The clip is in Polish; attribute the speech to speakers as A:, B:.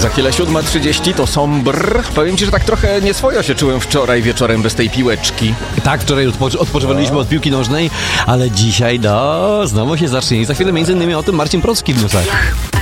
A: Za chwilę 7:30 to Sombr. Powiem ci, że tak trochę nieswojo się czułem wczoraj wieczorem bez tej piłeczki.
B: Tak, wczoraj odpoczywaliśmy od piłki nożnej, ale dzisiaj znowu się zacznie. I za chwilę między innymi o tym Marcin Procki w newsach.